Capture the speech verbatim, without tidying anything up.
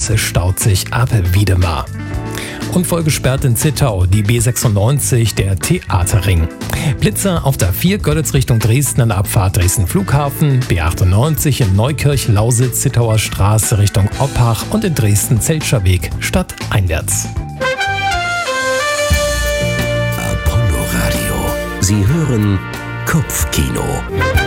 es staut sich ab Wiedemar. Und voll gesperrt in Zittau, die B sechsundneunzig, der Theaterring. Blitzer auf der vier Görlitz Richtung Dresden an der Abfahrt Dresden Flughafen, B achtundneunzig in Neukirch, Lausitz, Zittauer Straße Richtung Oppach und in Dresden Zeltscher Weg stadteinwärts. Apollo Radio. Sie hören Kopfkino.